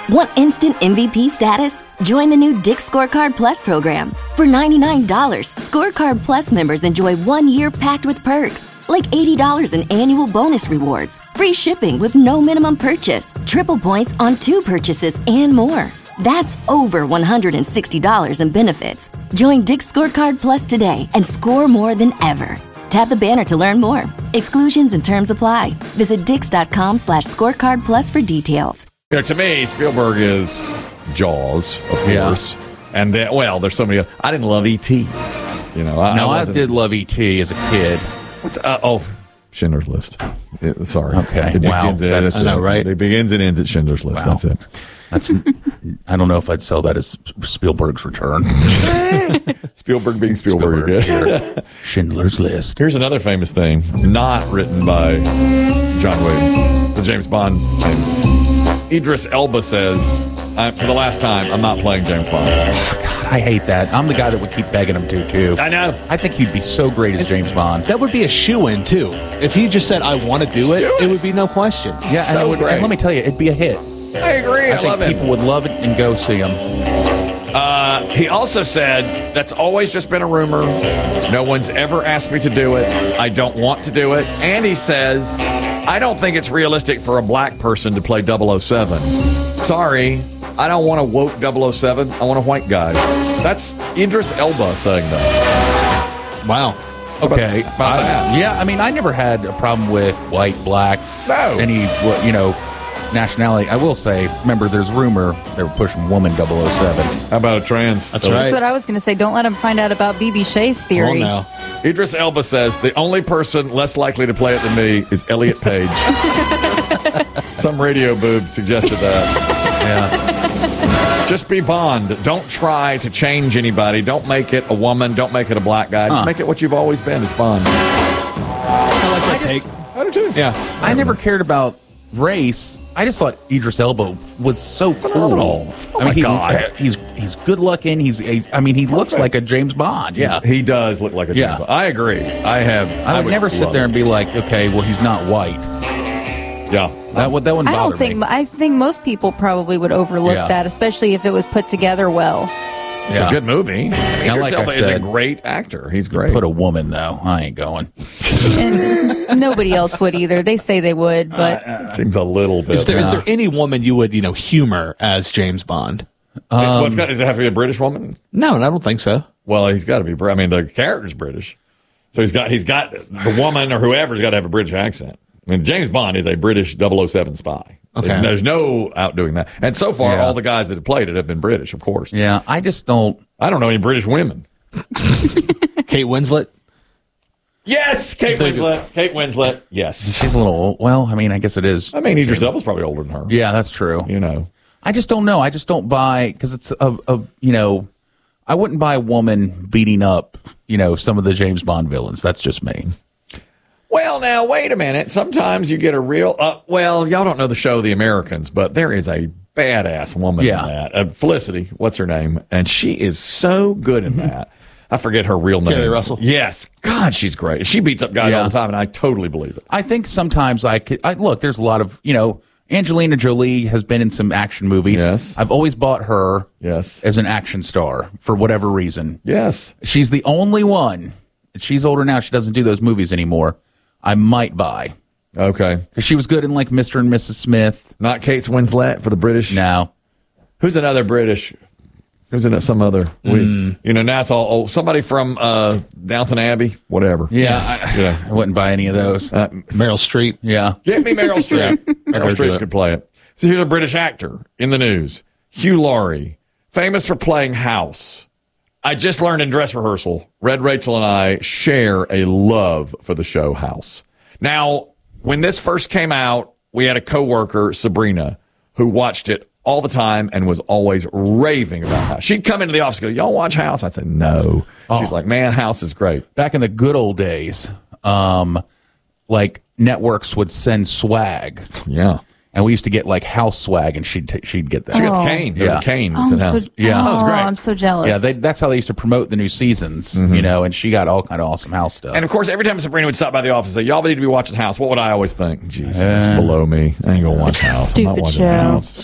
Want instant MVP status? Join the new Dick's Scorecard Plus program. For $99, Scorecard Plus members enjoy 1 year packed with perks, like $80 in annual bonus rewards, free shipping with no minimum purchase, triple points on 2 purchases, and more. That's over $160 in benefits. Join Dick's Scorecard Plus today and score more than ever. Tap the banner to learn more. Exclusions and terms apply. Visit dix.com/scorecard plus for details. You know, to me, Spielberg is Jaws, of course. And then, well, there's so many. I didn't love E.T. You know, I did love E.T. as a kid. What's Schindler's List. Sorry. Okay. It Wow. begins, I know, right? It begins and ends at Schindler's List. Wow. That's it. I don't know if I'd sell that as Spielberg's Return. Spielberg being Spielberg. Spielberg. Schindler's List. Here's another famous thing, not written by John Williams, the James Bond thing. Idris Elba says, for the last time, I'm not playing James Bond. God, I hate that. I'm the guy that would keep begging him to, too. I know. I think he'd be so great as James Bond. That would be a shoo-in, too. If he just said, I want to do it, it would be no question. Yeah, So and, great. and let me tell you, it'd be a hit. I agree. I love think it. people would love it and go see him. He also said, that's always just been a rumor. No one's ever asked me to do it. I don't want to do it. And he says, I don't think it's realistic for a black person to play 007. Sorry, I don't want a woke 007. I want a white guy. That's Idris Elba saying that. Wow. Okay. About that. Yeah, I mean, I never had a problem with white, black, any, nationality. I will say, remember, there's rumor they were pushing woman 007. How about a trans? That's right. That's what I was going to say. Don't let him find out about B.B. Shay's theory. Oh, no. Idris Elba says, the only person less likely to play it than me is Elliot Page. Some radio boob suggested that. Yeah. Just be Bond. Don't try to change anybody. Don't make it a woman. Don't make it a black guy. Just make it what you've always been. It's Bond. I like that take. I do too. Yeah. I never cared about race. I just thought Idris Elba was so Phenomenal. cool. Oh my God. He's good looking. He looks like a James Bond. Yeah. He does look like a James Bond. I agree. I would never sit there and be like, okay, well, he's not white. Yeah. That wouldn't I bother don't think. me. I think most people probably would overlook Yeah. that, especially if it was put together well. It's a good movie. Idris like I Elba is a said, great actor. He's great. Put a woman, though. I ain't going. And nobody else would either. They say they would, but Seems a little bit. Is there any woman you would, humor as James Bond? Does it have to be a British woman? No, I don't think so. Well, he's got to be. I mean, the character's British, so he's got the woman or whoever's got to have a British accent. I mean, James Bond is a British 007 spy. Okay. There's no outdoing that. And so far, all the guys that have played it have been British, of course. Yeah, I just don't. I don't know any British women. Kate Winslet? Yes, Kate Winslet. Kate Winslet. Yes. She's a little old. Well, I mean, I guess it is. I mean, Idris Elba's probably older than her. Yeah, that's true. You know. I just don't know. I just don't buy, because it's I wouldn't buy a woman beating up, some of the James Bond villains. That's just me. Well, now, wait a minute. Sometimes you get a real, y'all don't know the show The Americans, but there is a badass woman in that. Felicity, what's her name? And she is so good in that. I forget her real name. Kerry Russell? Yes. God, she's great. She beats up guys all the time, and I totally believe it. I think sometimes look, there's a lot of, Angelina Jolie has been in some action movies. Yes. I've always bought her Yes. as an action star for whatever reason. Yes. She's the only one. She's older now. She doesn't do those movies anymore. I might buy. Okay. Because she was good in like Mr. and Mrs. Smith. Not Kate Winslet for the British? No. Who's another British? Who's in it? Some other? Now it's all somebody from Downton Abbey, whatever. Yeah. I wouldn't buy any of those. Meryl Streep? Yeah. Get me Meryl Streep. Meryl Streep could play it. So here's a British actor in the news. Hugh Laurie, famous for playing House. I just learned in dress rehearsal, Red Rachel and I share a love for the show House. Now, when this first came out, we had a coworker, Sabrina, who watched it all the time and was always raving about House. She'd come into the office and go, y'all watch House? I'd say, no. She's like, man, House is great. Back in the good old days, like networks would send swag. Yeah. And we used to get like house swag, and she'd get that. She got the cane. There's a cane that's in House. Yeah. That was great. I'm so jealous. Yeah, that's how they used to promote the new seasons, and she got all kind of awesome house stuff. And of course, every time Sabrina would stop by the office and say, y'all need to be watching House, what would I always think? Jeez, it's below me. I ain't going to watch House. I'm not Stupid watching show. House.